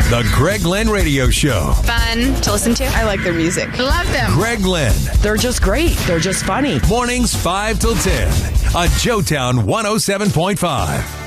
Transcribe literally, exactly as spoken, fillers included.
The Greg Lynn Radio Show. Fun to listen to. I like their music. Love them. Greg Lynn. They're just great. They're just funny. Mornings five till ten on Joetown one oh seven point five.